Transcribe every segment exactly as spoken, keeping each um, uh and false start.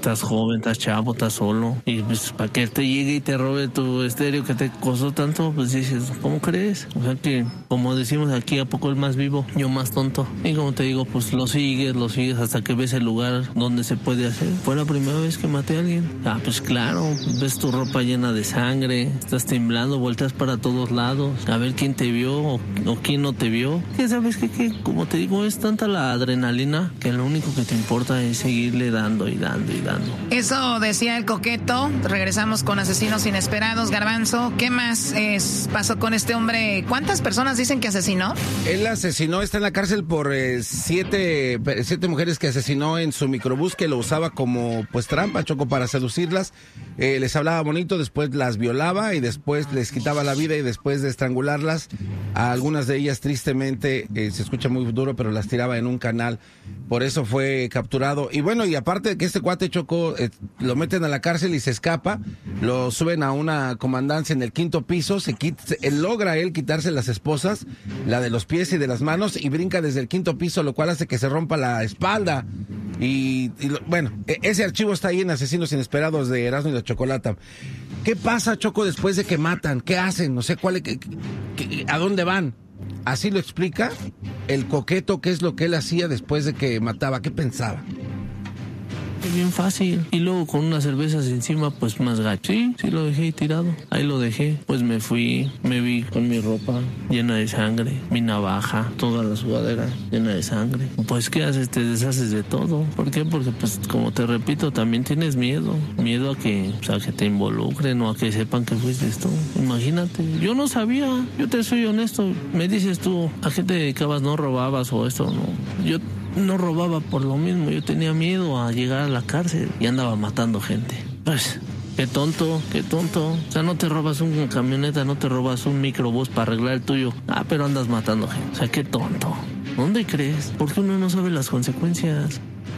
estás joven, estás chavo, estás solo. Y pues para que te llegue y te robe tu estéreo que te costó tanto, pues dices, ¿cómo crees? O sea que, como decimos aquí, ¿a poco el más vivo? Yo más tonto. Y como te digo, pues lo sigues, lo sigues hasta que ves el lugar donde se puede hacer. Fue la primera vez que maté a alguien. Ah, pues claro, ves tu ropa llena de sangre, estás temblando, volteas para todos lados, a ver quién te vio o, o quién no te vio. Que sabes que, que, como te digo, es tanta la adrenalina que lo único que te importa es seguirle dando y dando y dando. Eso decía el Coqueto. Regresamos con Asesinos Inesperados. Garbanzo, ¿qué más es, pasó con este hombre? ¿Cuántas personas dicen que asesinó? Él asesinó, está en la cárcel por eh, siete, siete mujeres que asesinó en su microbús, que lo usaba como pues trampa, Choco, para seducirlas. Eh, les hablaba bonito, después las violaba y después les quitaba la vida, y después de estrangularlas, a algunas de ellas tristemente, eh, se escucha muy duro, pero las tiraba en un canal. Por eso fue capturado. Y bueno, y aparte de que este cuate, Choco, eh, lo meten a la cárcel y se escapa, lo suben a una comandancia en el quinto piso, se quita, él logra él quitarse las esposas, la de los pies y de las manos, y brinca desde el quinto piso, lo cual hace que se rompa la espalda. Y, y lo, bueno, ese archivo está ahí en Asesinos Inesperados de Erasmo y la Chocolata. ¿Qué pasa, Choco, después de que matan? ¿Qué hacen? No sé cuál, qué, qué, ¿a dónde van? Así lo explica el Coqueto, qué es lo que él hacía después de que mataba, qué pensaba. Bien fácil. Y luego con unas cervezas encima, pues más gacho. Sí, sí lo dejé tirado. Ahí lo dejé. Pues me fui, me vi con mi ropa llena de sangre, mi navaja, toda la sudadera llena de sangre. Pues ¿qué haces? Te deshaces de todo. ¿Por qué? Porque pues como te repito, también tienes miedo. Miedo a que, o sea, que te involucren o a que sepan que fuiste tú. Imagínate. Yo no sabía. Yo te soy honesto. Me dices tú, ¿a qué te dedicabas? ¿No robabas o esto? No. Yo no robaba por lo mismo, yo tenía miedo a llegar a la cárcel y andaba matando gente. Pues, qué tonto, qué tonto. O sea, no te robas una camioneta, no te robas un microbús para arreglar el tuyo. Ah, pero andas matando gente. O sea, qué tonto. ¿Dónde crees? Porque uno no sabe las consecuencias.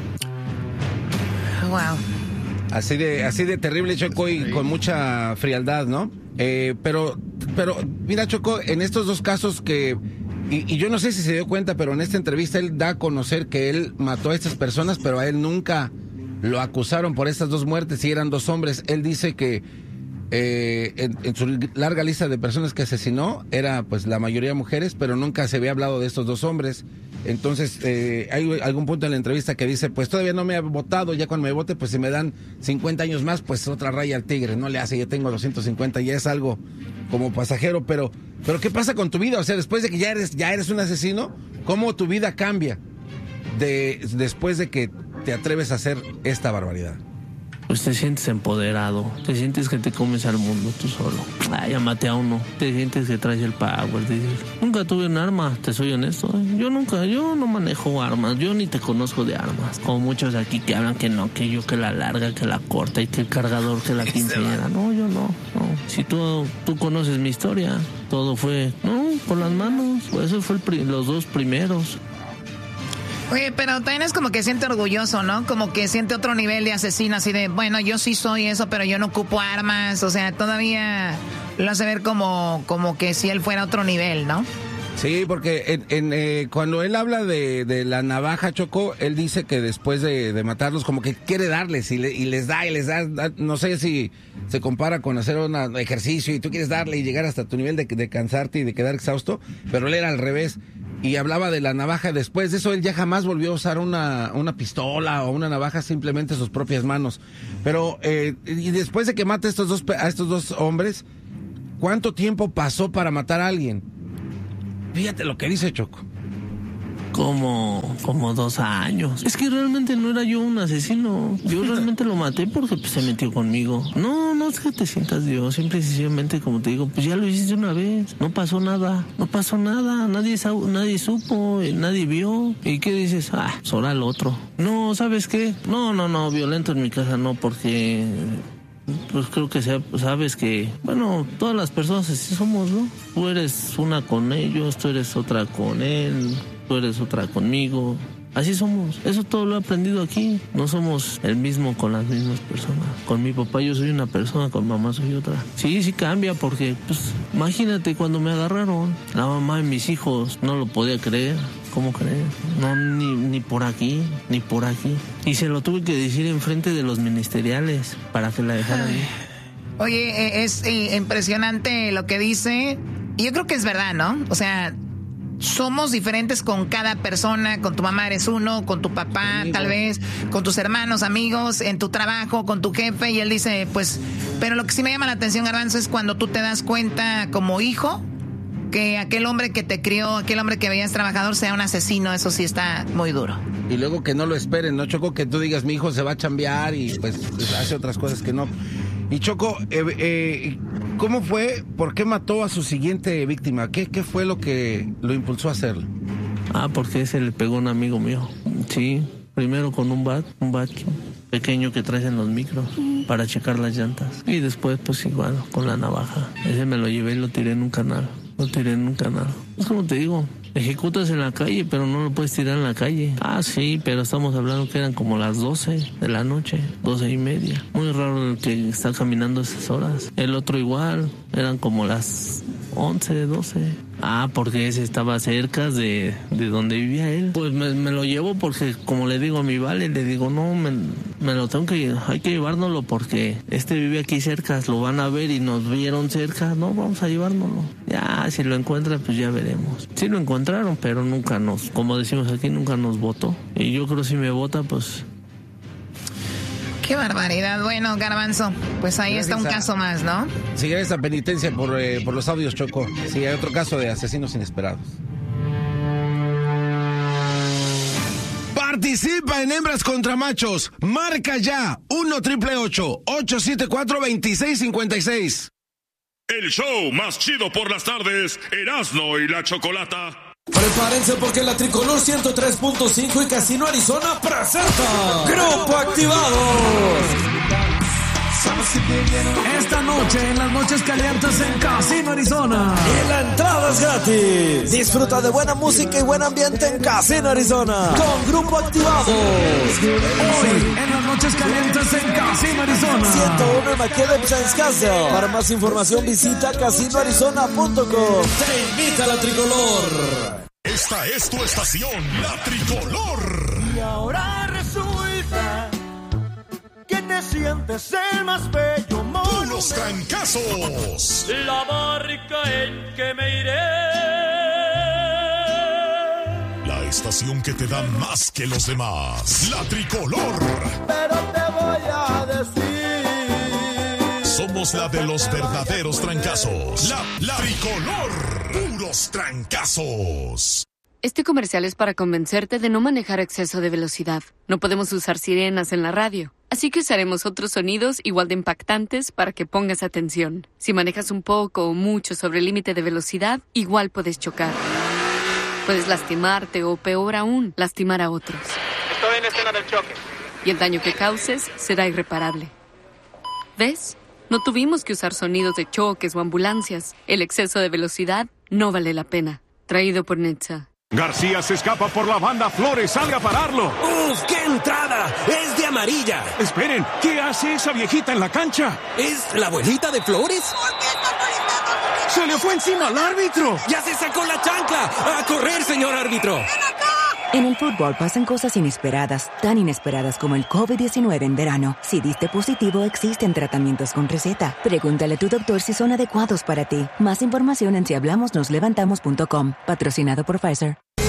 Wow. Así de, así de terrible, Choco, y con mucha frialdad, ¿no? Eh, pero, pero, mira, Choco, en estos dos casos que... Y, y yo no sé si se dio cuenta, pero en esta entrevista él da a conocer que él mató a estas personas, pero a él nunca lo acusaron por estas dos muertes y eran dos hombres. Él dice que eh, en, en su larga lista de personas que asesinó era pues la mayoría mujeres, pero nunca se había hablado de estos dos hombres. Entonces eh, hay algún punto en la entrevista que dice, pues todavía no me ha votado, ya cuando me vote, pues si me dan cincuenta años más, pues otra raya al tigre, no le hace, yo tengo doscientos cincuenta, ya es algo como pasajero, pero pero ¿qué pasa con tu vida? O sea, después de que ya eres ya eres un asesino, ¿cómo tu vida cambia de después de que te atreves a hacer esta barbaridad? Pues te sientes empoderado, te sientes que te comes al mundo tú solo. Ay, ya maté a uno, te sientes que traes el power, dices, nunca tuve un arma, te soy honesto, ¿eh? Yo nunca, yo no manejo armas, yo ni te conozco de armas, como muchos aquí que hablan que no, que yo que la larga, que la corta y que el cargador, que la quinceañera. No, yo no, no. Si tú, tú conoces mi historia, todo fue, no, con las manos, pues eso fue el pri- los dos primeros. Oye, pero también es como que siente orgulloso, ¿no? Como que siente otro nivel de asesino, así de, bueno, yo sí soy eso, pero yo no ocupo armas. O sea, todavía lo hace ver como, como que si él fuera otro nivel, ¿no? Sí, porque en, en, eh, cuando él habla de, de la navaja, Choco, él dice que después de, de matarlos, como que quiere darles y, le, y les da y les da, da. No sé si se compara con hacer un ejercicio y tú quieres darle y llegar hasta tu nivel de, de cansarte y de quedar exhausto, pero él era al revés. Y hablaba de la navaja. Después de eso, él ya jamás volvió a usar una, una pistola o una navaja, simplemente sus propias manos. Pero, eh, y después de que mata a estos dos, a estos dos hombres, ¿cuánto tiempo pasó para matar a alguien? Fíjate lo que dice, Choco. Como, como dos años. Es que realmente no era yo un asesino. Yo realmente lo maté porque pues, se metió conmigo. No, no es que te sientas Dios. Simple y sencillamente, como te digo, pues ya lo hiciste una vez. No pasó nada. No pasó nada. Nadie, nadie supo. Nadie vio. ¿Y qué dices? Ah, solo al otro. No, ¿sabes qué? No, no, no. Violento en mi casa no, porque... Pues creo que sea, sabes que, bueno, todas las personas así somos, ¿no? Tú eres una con ellos, tú eres otra con él, tú eres otra conmigo. Así somos. Eso todo lo he aprendido aquí. No somos el mismo con las mismas personas. Con mi papá yo soy una persona, con mamá soy otra. Sí, sí cambia porque, pues, imagínate cuando me agarraron. La mamá de mis hijos no lo podía creer. ¿cómo crees? No, ni, ni por aquí, ni por aquí. Y se lo tuve que decir enfrente de los ministeriales para que la dejaran ir. Oye, es eh, impresionante lo que dice. Y yo creo que es verdad, ¿no? O sea, somos diferentes con cada persona. Con tu mamá eres uno, con tu papá Amigo. tal vez, con tus hermanos, amigos, en tu trabajo, con tu jefe. Y él dice, pues, pero lo que sí me llama la atención, Garbanzo, es cuando tú te das cuenta como hijo que aquel hombre que te crió, aquel hombre que veías trabajador sea un asesino. Eso sí está muy duro. Y luego que no lo esperen, ¿no, Choco? Que tú digas, mi hijo se va a chambear y pues hace otras cosas que no. Y Choco, eh, eh, ¿cómo fue? ¿Por qué mató a su siguiente víctima? ¿Qué, qué fue lo que lo impulsó a hacerlo? Ah, porque ese le pegó a un amigo mío. Sí, primero con un bat, un bat pequeño que traes en los micros para checar las llantas. Y después, pues igual, con la navaja. Ese me lo llevé y lo tiré en un canal. Lo tiré en un canal. Es como te digo, ejecutas en la calle, pero no lo puedes tirar en la calle. Ah, sí, pero estamos hablando que eran como las doce de la noche, doce y media. Muy raro el que está caminando esas horas. El otro igual, eran como las once, doce. Ah, porque ese estaba cerca de, de donde vivía él. Pues me, me lo llevo porque, como le digo a mi vale, le digo, no, me, me lo tengo que, hay que llevárnoslo porque este vive aquí cerca, lo van a ver y nos vieron cerca. No, vamos a llevárnoslo. Ya, si lo encuentran, pues ya veremos. Sí lo encontraron, pero nunca nos, como decimos aquí, nunca nos votó. Y yo creo que si me vota, pues... Qué barbaridad. Bueno, Garbanzo, pues ahí gracias está un a, caso más, ¿no? Sí, gracias a penitencia por, eh, por los audios, Choco. Sí, hay otro caso de asesinos inesperados. Participa en Hembras contra Machos. Marca ya uno triple ocho, ocho siete cuatro, dos seis cinco seis. El show más chido por las tardes, Erasmo y la Chocolata. Prepárense porque la Tricolor ciento tres punto cinco y Casino Arizona presenta Grupo Activados. Esta noche en las noches calientes en Casino Arizona. Y la entrada es gratis. Disfruta de buena música y buen ambiente en Casino Arizona con Grupo Activados. Hoy en las noches calientes en Casino Arizona. ciento uno en McKellar Castle. Para más información visita casino arizona punto com. Te invita la Tricolor. Esta es tu estación, la Tricolor. Y ahora resulta que te sientes el más bello monumento. ¡Puros trancazos! La barca en que me iré. La estación que te da más que los demás. La Tricolor. Pero te voy a decir. Somos la de los verdaderos trancazos. La, la Tricolor. Puros trancazos. Este comercial es para convencerte de no manejar a exceso de velocidad. No podemos usar sirenas en la radio, así que usaremos otros sonidos igual de impactantes para que pongas atención. Si manejas un poco o mucho sobre el límite de velocidad, igual puedes chocar. Puedes lastimarte o, peor aún, lastimar a otros. Estoy en la escena del choque. Y el daño que causes será irreparable. ¿Ves? No tuvimos que usar sonidos de choques o ambulancias. El exceso de velocidad no vale la pena. Traído por Netza. García se escapa por la banda. Flores, salga a pararlo. ¡Uf, qué entrada! ¡Es de amarilla! Esperen, ¿qué hace esa viejita en la cancha? ¿Es la abuelita de Flores? ¿Por qué está molestando? ¡Se le fue encima al árbitro! ¡Ya se sacó la chancla! ¡A correr, señor árbitro! ¡Ven acá! En el fútbol pasan cosas inesperadas, tan inesperadas como el covid diecinueve en verano. Si diste positivo, existen tratamientos con receta. Pregúntale a tu doctor si son adecuados para ti. Más información en si hablamos nos levantamos punto com. Patrocinado por Pfizer.